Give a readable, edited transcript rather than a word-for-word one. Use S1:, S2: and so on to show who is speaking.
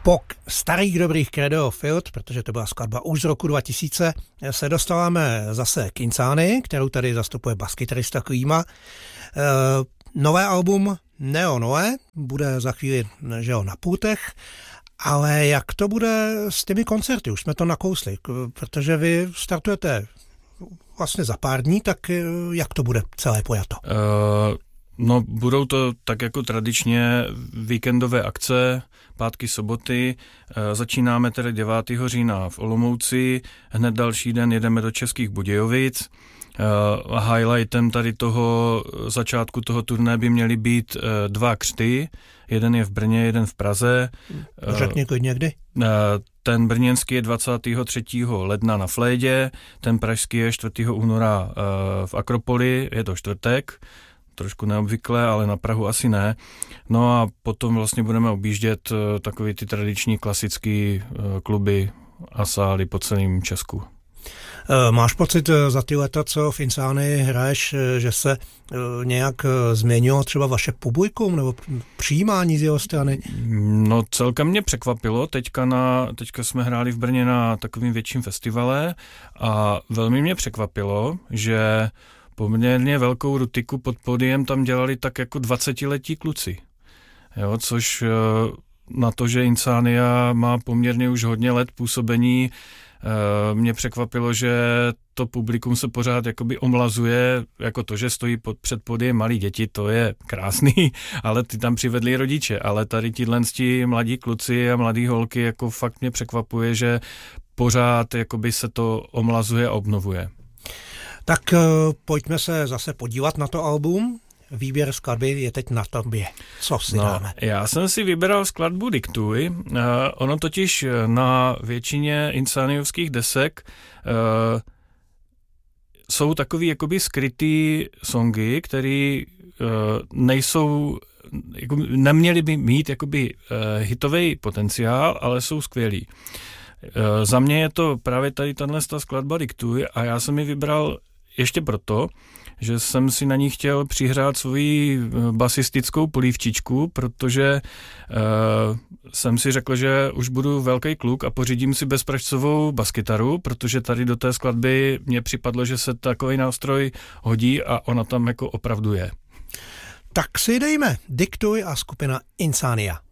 S1: Po starých dobrých Credo Field, protože to byla skladba už z roku 2000, se dostáváme zase k Insanii, kterou tady zastupuje baskytarista Klíma. Nové album Neo Noe bude za chvíli, že jo, na pultech, ale jak to bude s těmi koncerty? Už jsme to nakousli, protože vy startujete vlastně za pár dní, tak jak to bude celé pojato?
S2: No, budou to tak jako tradičně víkendové akce, pátky, soboty. Začínáme tedy 9. října v Olomouci, hned další den jedeme do Českých Budějovic. Highlightem tady toho začátku toho turné by měly být 2 křty. Jeden je v Brně, jeden v Praze.
S1: Řekni klidně kdy.
S2: Ten brněnský je 23. ledna na Flédě, ten pražský je 4. února v Akropoli, je to čtvrtek. Trošku neobvyklé, ale na Prahu asi ne. No a potom vlastně budeme objíždět takový ty tradiční klasický kluby a sály po celém Česku.
S1: Máš pocit za ty leta, co v Insanii hraješ, že se nějak změnilo třeba vaše publikum nebo přijímání z jeho strany?
S2: No celkem mě překvapilo. Teďka jsme hráli v Brně na takovým větším festivale a velmi mě překvapilo, že poměrně velkou rutiku pod pódiem tam dělali tak jako 20letí kluci. Jo, což na to, že Insania má poměrně už hodně let působení, mě překvapilo, že to publikum se pořád jakoby omlazuje, jako to, že stojí před pódiem malí děti, to je krásný, ale ty tam přivedli rodiče, ale tady ti mladí kluci a mladý holky, jako fakt mě překvapuje, že pořád jakoby se to omlazuje a obnovuje.
S1: Tak pojďme se zase podívat na to album. Výběr skladby je teď na tobě. Co si dáme?
S2: Já jsem si vybral skladbu Diktuj. Ono totiž na většině insaniovských desek jsou takový jakoby skrytý songy, který nejsou, jako, neměly by mít jakoby hitový potenciál, ale jsou skvělý. Za mě je to právě tady tato skladba Diktuj a já jsem ji vybral ještě proto, že jsem si na ní chtěl přihrát svoji basistickou polívčičku, protože jsem si řekl, že už budu velký kluk a pořídím si bezpražcovou baskytaru, protože tady do té skladby mně připadlo, že se takový nástroj hodí a ona tam jako opravdu je.
S1: Tak si dejme Diktuj a skupina Insania.